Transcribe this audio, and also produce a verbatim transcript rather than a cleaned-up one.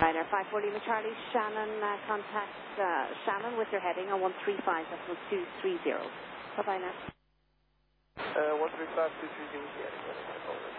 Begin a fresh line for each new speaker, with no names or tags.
Ryanair five four Lima Charlie, Shannon, uh, contact uh, Shannon with your heading on one three five, that's one two three zero. Bye-bye now.
Uh, one three five, two three zero.